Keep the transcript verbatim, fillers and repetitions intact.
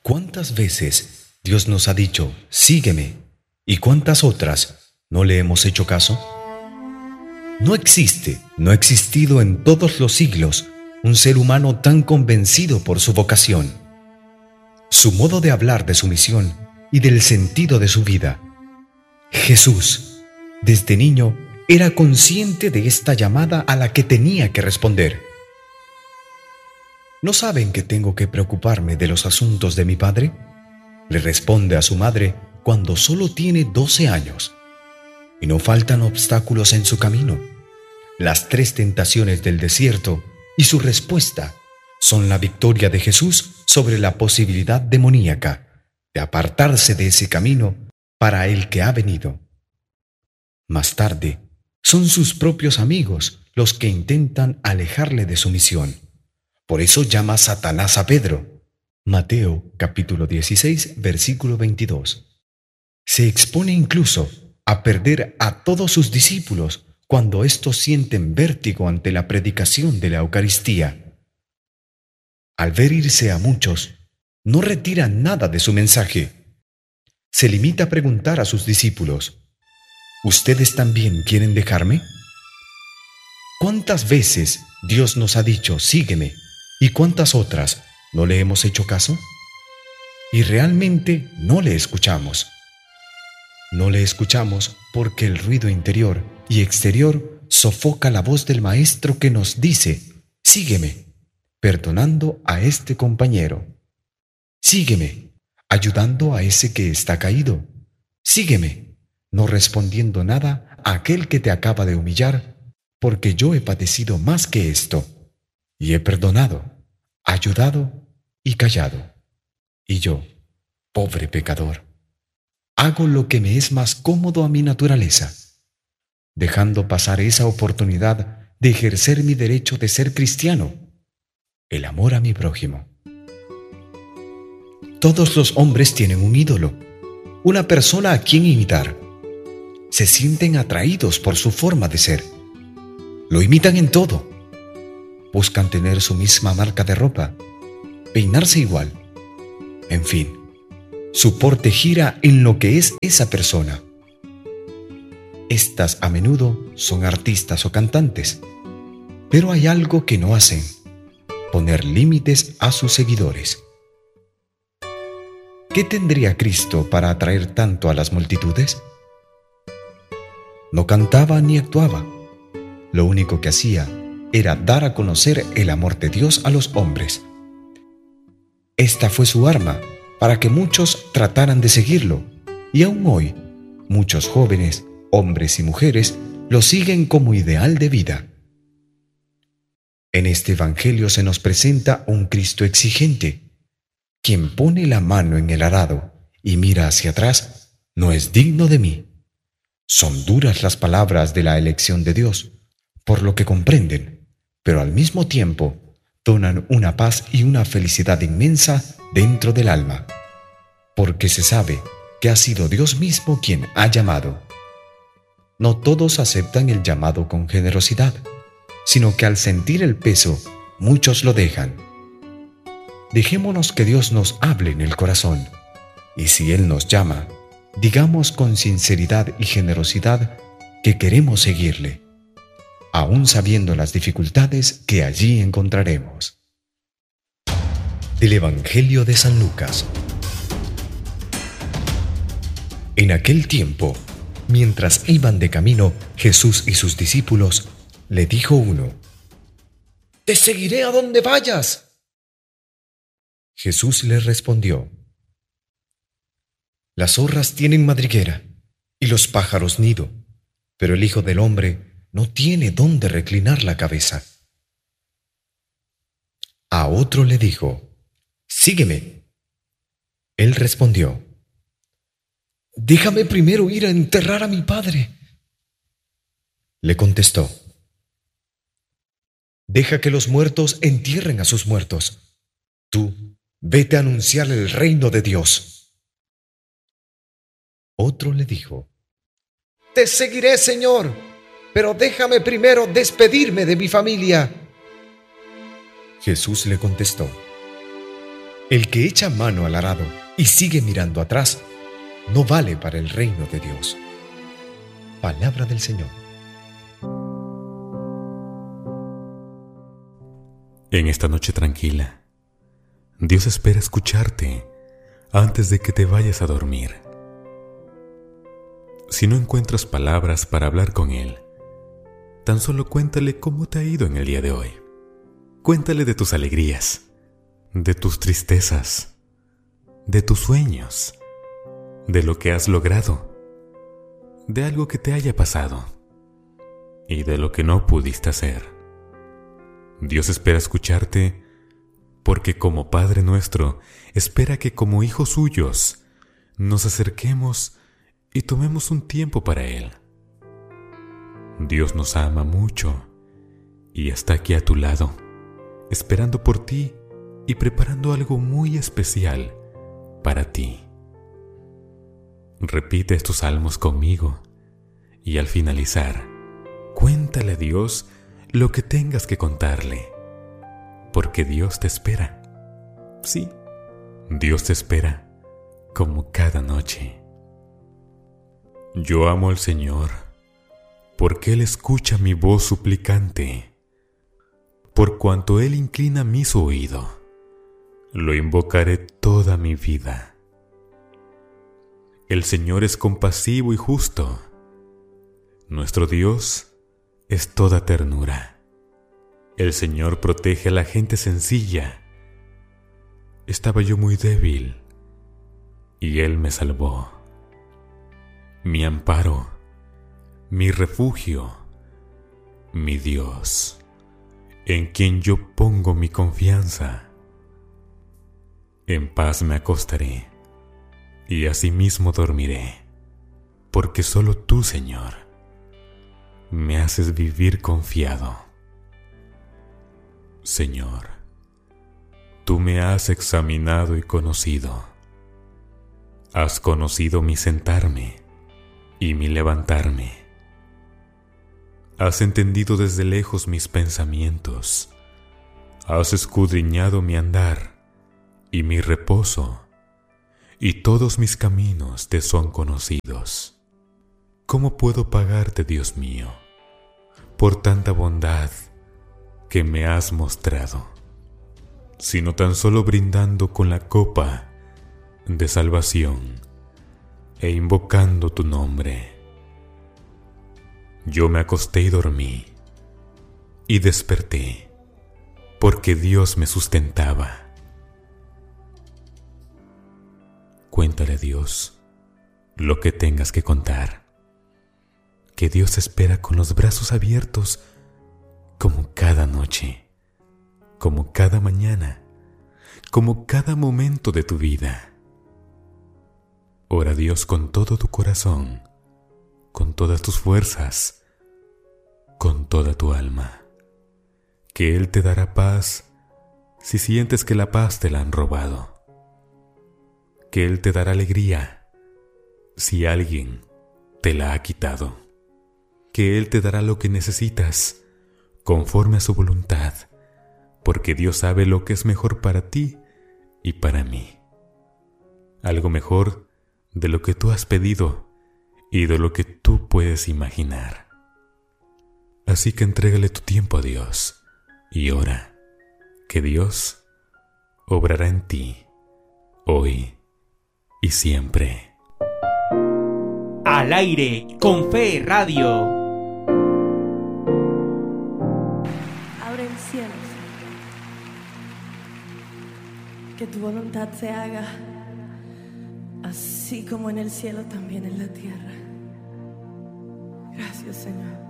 ¿Cuántas veces Dios nos ha dicho, sígueme? ¿Y cuántas otras no le hemos hecho caso? No existe, no ha existido en todos los siglos un ser humano tan convencido por su vocación, su modo de hablar de su misión y del sentido de su vida. Jesús, desde niño, era consciente de esta llamada a la que tenía que responder. ¿No saben que tengo que preocuparme de los asuntos de mi padre?, le responde a su madre cuando solo tiene doce años. Y no faltan obstáculos en su camino. Las tres tentaciones del desierto y su respuesta son la victoria de Jesús sobre la posibilidad demoníaca de apartarse de ese camino para el que ha venido. Más tarde, son sus propios amigos los que intentan alejarle de su misión. Por eso llama Satanás a Pedro. Mateo capítulo dieciséis, versículo veintidós. Se expone incluso a perder a todos sus discípulos cuando éstos sienten vértigo ante la predicación de la Eucaristía. Al ver irse a muchos, no retira nada de su mensaje. Se limita a preguntar a sus discípulos, ¿ustedes también quieren dejarme? ¿Cuántas veces Dios nos ha dicho, sígueme? ¿Y cuántas otras no le hemos hecho caso? Y realmente no le escuchamos. No le escuchamos porque el ruido interior y exterior sofoca la voz del Maestro que nos dice, sígueme, perdonando a este compañero. Sígueme, ayudando a ese que está caído. Sígueme, no respondiendo nada a aquel que te acaba de humillar, porque yo he padecido más que esto. Y he perdonado, ayudado y callado. Y yo, pobre pecador, hago lo que me es más cómodo a mi naturaleza, dejando pasar esa oportunidad de ejercer mi derecho de ser cristiano, el amor a mi prójimo. Todos los hombres tienen un ídolo, una persona a quien imitar. Se sienten atraídos por su forma de ser. Lo imitan en todo. Buscan tener su misma marca de ropa, peinarse igual. En fin, su porte gira en lo que es esa persona. Estas a menudo son artistas o cantantes, pero hay algo que no hacen: poner límites a sus seguidores. ¿Qué tendría Cristo para atraer tanto a las multitudes? No cantaba ni actuaba. Lo único que hacía era dar a conocer el amor de Dios a los hombres. Esta fue su arma para que muchos trataran de seguirlo, y aún hoy, muchos jóvenes, hombres y mujeres, lo siguen como ideal de vida. En este Evangelio se nos presenta un Cristo exigente. Quien pone la mano en el arado y mira hacia atrás, no es digno de mí. Son duras las palabras de la elección de Dios, por lo que comprenden, pero al mismo tiempo donan una paz y una felicidad inmensa dentro del alma, porque se sabe que ha sido Dios mismo quien ha llamado. No todos aceptan el llamado con generosidad, sino que al sentir el peso, muchos lo dejan. Dejémonos que Dios nos hable en el corazón, y si Él nos llama, digamos con sinceridad y generosidad que queremos seguirle, aún sabiendo las dificultades que allí encontraremos. Del Evangelio de San Lucas. En aquel tiempo, mientras iban de camino Jesús y sus discípulos, le dijo uno: «Te seguiré a donde vayas». Jesús le respondió: «Las zorras tienen madriguera y los pájaros nido, pero el Hijo del Hombre no tiene dónde reclinar la cabeza». A otro le dijo: «Sígueme». Él respondió: «Déjame primero ir a enterrar a mi padre». Le contestó: «Deja que los muertos entierren a sus muertos. Tú, vete a anunciar el reino de Dios». Otro le dijo: «Te seguiré, Señor, pero déjame primero despedirme de mi familia». Jesús le contestó: El que echa mano al arado y sigue mirando atrás, no vale para el reino de Dios. Palabra del Señor. En esta noche tranquila, Dios espera escucharte antes de que te vayas a dormir. Si no encuentras palabras para hablar con Él, tan solo cuéntale cómo te ha ido en el día de hoy. Cuéntale de tus alegrías, de tus tristezas, de tus sueños, de lo que has logrado, de algo que te haya pasado y de lo que no pudiste hacer. Dios espera escucharte porque como Padre nuestro espera que como hijos suyos nos acerquemos y tomemos un tiempo para Él. Dios nos ama mucho y está aquí a tu lado, esperando por ti y preparando algo muy especial para ti. Repite estos salmos conmigo y al finalizar, cuéntale a Dios lo que tengas que contarle, porque Dios te espera. Sí, Dios te espera como cada noche. Yo amo al Señor, porque Él escucha mi voz suplicante. Por cuanto Él inclina mi su oído, lo invocaré toda mi vida. El Señor es compasivo y justo. Nuestro Dios es toda ternura. El Señor protege a la gente sencilla. Estaba yo muy débil, y Él me salvó. Mi amparo, mi refugio, mi Dios, en quien yo pongo mi confianza. En paz me acostaré, y asimismo dormiré, porque solo tú, Señor, me haces vivir confiado. Señor, tú me has examinado y conocido. Has conocido mi sentarme y mi levantarme. Has entendido desde lejos mis pensamientos. Has escudriñado mi andar y mi reposo, y todos mis caminos te son conocidos. ¿Cómo puedo pagarte, Dios mío, por tanta bondad que me has mostrado, sino tan solo brindando con la copa de salvación e invocando tu nombre? Yo me acosté y dormí, y desperté, porque Dios me sustentaba. Cuéntale a Dios lo que tengas que contar, que Dios espera con los brazos abiertos como cada noche, como cada mañana, como cada momento de tu vida. Ora a Dios con todo tu corazón, con todas tus fuerzas, con toda tu alma, que Él te dará paz si sientes que la paz te la han robado, que Él te dará alegría si alguien te la ha quitado, que Él te dará lo que necesitas conforme a su voluntad, porque Dios sabe lo que es mejor para ti y para mí. Algo mejor de lo que tú has pedido y de lo que tú puedes imaginar. Así que entrégale tu tiempo a Dios y ora, que Dios obrará en ti, hoy y siempre. Al aire con Fe Radio. Que tu voluntad se haga, así como en el cielo, también en la tierra. Gracias, Señor.